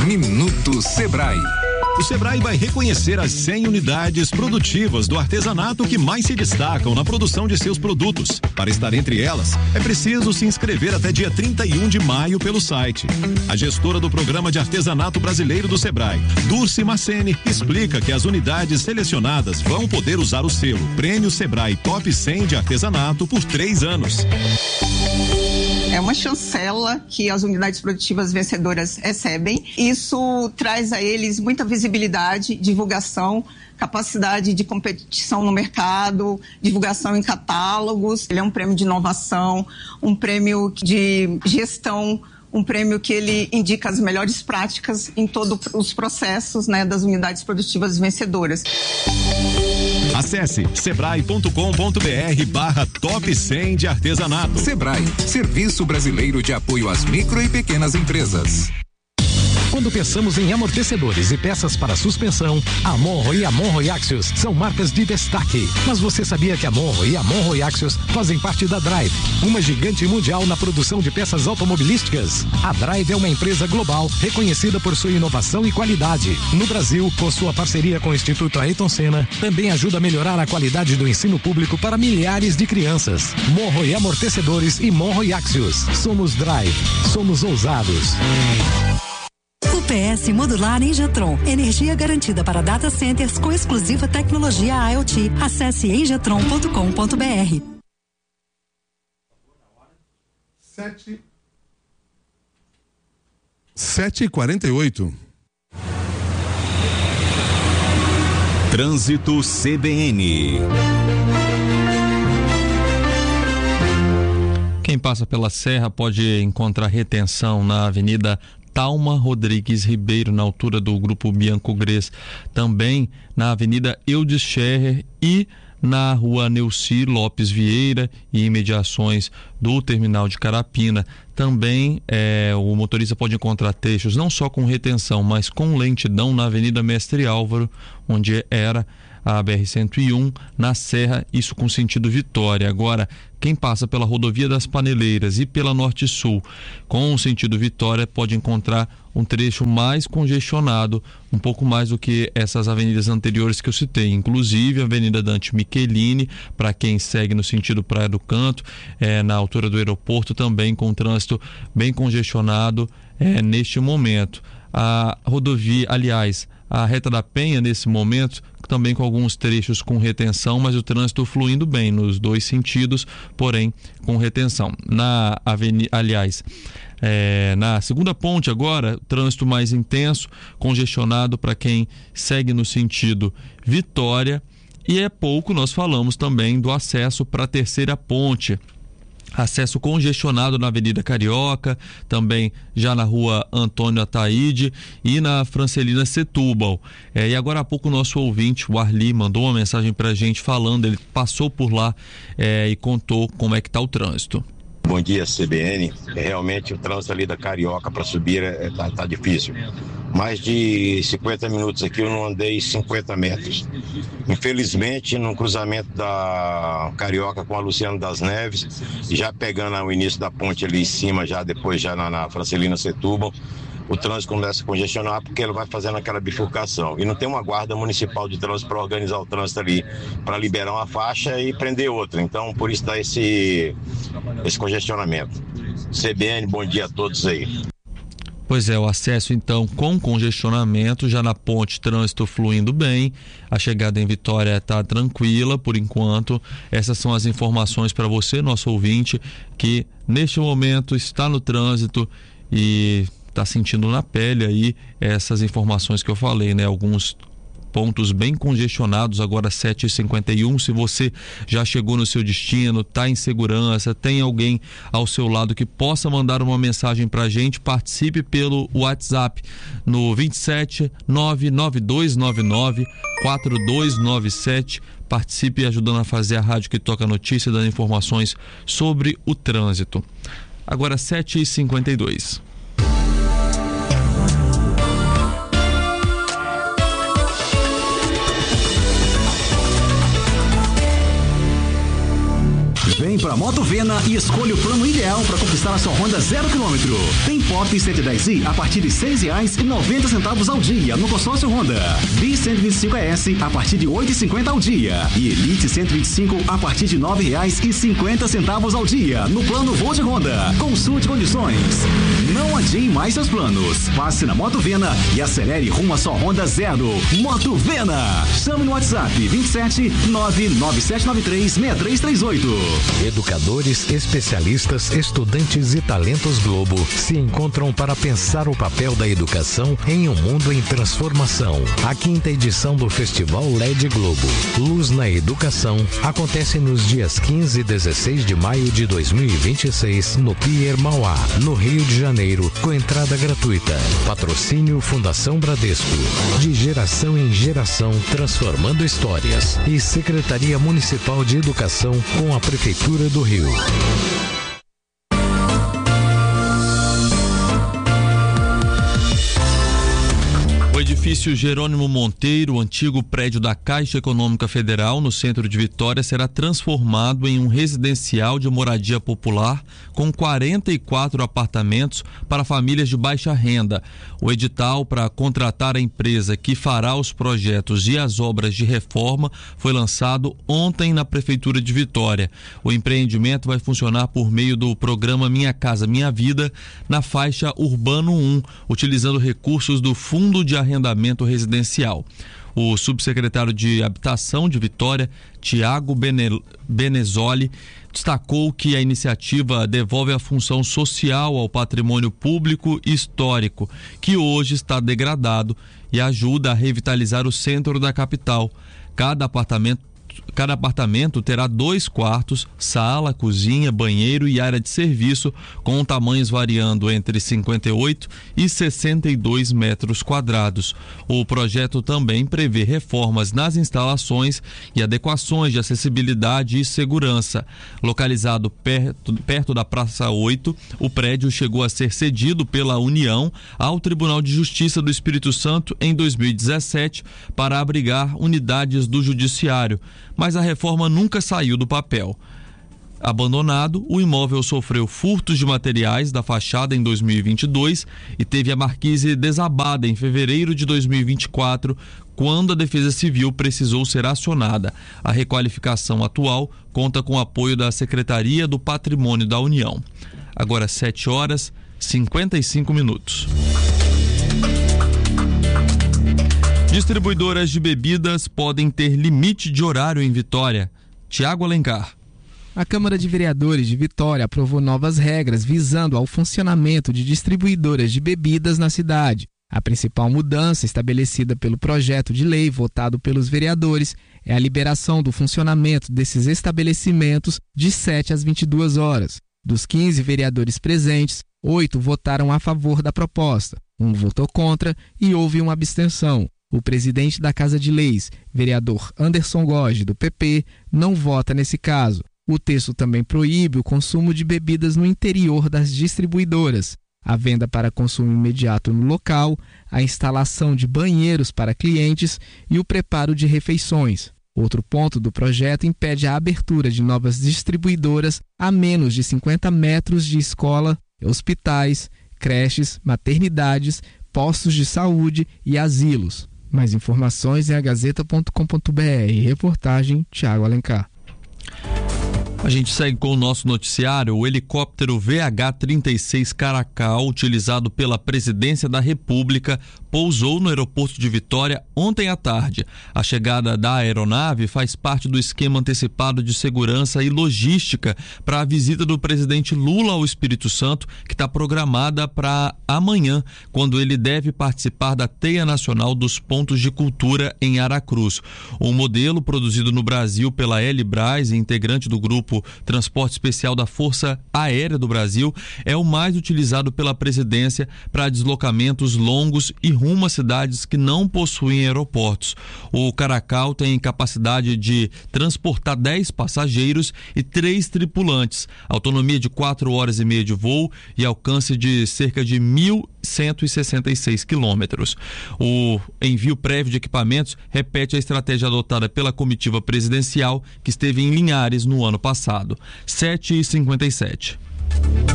Minuto Sebrae. O Sebrae vai reconhecer as 100 unidades produtivas do artesanato que mais se destacam na produção de seus produtos. Para estar entre elas, é preciso se inscrever até dia 31 de maio pelo site. A gestora do Programa de Artesanato Brasileiro do Sebrae, Dulce Macene, explica que as unidades selecionadas vão poder usar o selo Prêmio Sebrae Top 100 de Artesanato por 3 anos. É uma chancela que as unidades produtivas vencedoras recebem. Isso traz a eles muita visibilidade, divulgação, capacidade de competição no mercado, divulgação em catálogos. Ele é um prêmio de inovação, um prêmio de gestão, um prêmio que ele indica as melhores práticas em todos os processos, né, das unidades produtivas vencedoras. Acesse sebrae.com.br/top 100 de artesanato. Sebrae, Serviço Brasileiro de Apoio às Micro e Pequenas Empresas. Quando pensamos em amortecedores e peças para suspensão, a Monro e a Monro Axios são marcas de destaque. Mas você sabia que a Monro e a Monro Axios fazem parte da Drive, uma gigante mundial na produção de peças automobilísticas? A Drive é uma empresa global reconhecida por sua inovação e qualidade. No Brasil, com sua parceria com o Instituto Ayrton Senna, também ajuda a melhorar a qualidade do ensino público para milhares de crianças. Monro e Amortecedores e Monro Axios. Somos Drive. Somos ousados. UPS Modular Engetron. Energia garantida para data centers com exclusiva tecnologia IoT. Acesse engetron.com.br. 7h48. Trânsito CBN. Quem passa pela Serra pode encontrar retenção na Avenida Talma Rodrigues Ribeiro, na altura do Grupo Bianco Gres, também na Avenida Eudes Scherrer e na Rua Neuci Lopes Vieira e imediações do Terminal de Carapina. Também o motorista pode encontrar trechos não só com retenção, mas com lentidão na Avenida Mestre Álvaro, onde era a BR-101, na Serra, isso com sentido Vitória. Agora, quem passa pela Rodovia das Paneleiras e pela Norte-Sul com sentido Vitória pode encontrar um trecho mais congestionado, um pouco mais do que essas avenidas anteriores que eu citei, inclusive a Avenida Dante Michelini, para quem segue no sentido Praia do Canto, na altura do aeroporto, também com trânsito bem congestionado neste momento. A rodovia, aliás, a Reta da Penha, nesse momento, também com alguns trechos com retenção, mas o trânsito fluindo bem nos dois sentidos, porém com retenção. Na avenida, aliás, na segunda ponte agora, trânsito mais intenso, congestionado para quem segue no sentido Vitória, e pouco nós falamos também do acesso para a terceira ponte. Acesso congestionado na Avenida Carioca, também já na Rua Antônio Ataíde e na Francelina Setúbal. E agora há pouco o nosso ouvinte, o Arli, mandou uma mensagem pra gente falando, ele passou por lá e contou como é que tá o trânsito. Bom dia, CBN. Realmente o trânsito ali da Carioca para subir tá difícil. Mais de 50 minutos aqui eu não andei 50 metros. Infelizmente, no cruzamento da Carioca com a Luciano das Neves, já pegando o início da ponte ali em cima, já depois já na Francelina Setúbal, o trânsito começa a congestionar porque ele vai fazendo aquela bifurcação. E não tem uma guarda municipal de trânsito para organizar o trânsito ali, para liberar uma faixa e prender outra. Então, por isso dá esse congestionamento. CBN, bom dia a todos aí. Pois é, o acesso então com congestionamento, já na ponte trânsito fluindo bem, a chegada em Vitória está tranquila por enquanto. Essas são as informações para você, nosso ouvinte, que neste momento está no trânsito e está sentindo na pele aí essas informações que eu falei, né? Alguns pontos bem congestionados, agora 7h51. Se você já chegou no seu destino, está em segurança, tem alguém ao seu lado que possa mandar uma mensagem para a gente, participe pelo WhatsApp no 27 99299 4297. Participe ajudando a fazer a rádio que toca notícia, dando informações sobre o trânsito. Agora 7h52. Vem pra Moto Verde Vena e escolha o plano ideal para conquistar a sua Honda 0 km. Tem Pop 110i a partir de R$ 6,90 ao dia no consórcio Honda. Bi 125S a partir de R$ 8,50 ao dia. E Elite 125 a partir de R$ 9,50 ao dia no plano Voo de Honda. Consulte condições. Não adie mais seus planos. Passe na Moto Vena e acelere rumo à sua Honda 0. Moto Vena. Chame no WhatsApp 27 99793 6338. Educadores, especialistas, estudantes e talentos Globo se encontram para pensar o papel da educação em um mundo em transformação. A 5ª edição do Festival LED Globo, Luz na Educação, acontece nos dias 15 e 16 de maio de 2026 no Pier Mauá, no Rio de Janeiro, com entrada gratuita. Patrocínio Fundação Bradesco. De geração em geração, transformando histórias. E Secretaria Municipal de Educação com a Prefeitura do Rio. O edifício Jerônimo Monteiro, o antigo prédio da Caixa Econômica Federal, no centro de Vitória, será transformado em um residencial de moradia popular com 44 apartamentos para famílias de baixa renda. O edital para contratar a empresa que fará os projetos e as obras de reforma foi lançado ontem na Prefeitura de Vitória. O empreendimento vai funcionar por meio do programa Minha Casa Minha Vida na faixa Urbano 1, utilizando recursos do Fundo de Arrendamento Residencial. O subsecretário de Habitação de Vitória, Tiago Benezoli, destacou que a iniciativa devolve a função social ao patrimônio público e histórico, que hoje está degradado, e ajuda a revitalizar o centro da capital. Cada apartamento terá 2 quartos, sala, cozinha, banheiro e área de serviço, com tamanhos variando entre 58 e 62 metros quadrados. O projeto também prevê reformas nas instalações e adequações de acessibilidade e segurança. Localizado perto da Praça 8, o prédio chegou a ser cedido pela União ao Tribunal de Justiça do Espírito Santo em 2017 para abrigar unidades do Judiciário, mas a reforma nunca saiu do papel. Abandonado, o imóvel sofreu furtos de materiais da fachada em 2022 e teve a marquise desabada em fevereiro de 2024, quando a Defesa Civil precisou ser acionada. A requalificação atual conta com o apoio da Secretaria do Patrimônio da União. Agora 7h55. Distribuidoras de bebidas podem ter limite de horário em Vitória. Tiago Alencar. A Câmara de Vereadores de Vitória aprovou novas regras visando ao funcionamento de distribuidoras de bebidas na cidade. A principal mudança estabelecida pelo projeto de lei votado pelos vereadores é a liberação do funcionamento desses estabelecimentos de 7 às 22 horas. Dos 15 vereadores presentes, 8 votaram a favor da proposta, 1 votou contra e houve uma abstenção. O presidente da Casa de Leis, vereador Anderson Goge, do PP, não vota nesse caso. O texto também proíbe o consumo de bebidas no interior das distribuidoras, a venda para consumo imediato no local, a instalação de banheiros para clientes e o preparo de refeições. Outro ponto do projeto impede a abertura de novas distribuidoras a menos de 50 metros de escola, hospitais, creches, maternidades, postos de saúde e asilos. Mais informações em agazeta.com.br. Reportagem Tiago Alencar. A gente segue com o nosso noticiário. O helicóptero VH-36 Caracal, utilizado pela Presidência da República, pousou no aeroporto de Vitória ontem à tarde. A chegada da aeronave faz parte do esquema antecipado de segurança e logística para a visita do presidente Lula ao Espírito Santo, que está programada para amanhã, quando ele deve participar da Teia Nacional dos Pontos de Cultura em Aracruz. O modelo, produzido no Brasil pela Elibras, integrante do grupo Transporte Especial da Força Aérea do Brasil, é o mais utilizado pela presidência para deslocamentos longos e rumo a cidades que não possuem aeroportos. O Caracal tem capacidade de transportar 10 passageiros e 3 tripulantes, autonomia de 4 horas e meia de voo e alcance de cerca de 1.000 166 quilômetros. O envio prévio de equipamentos repete a estratégia adotada pela comitiva presidencial que esteve em Linhares no ano passado. 7h57.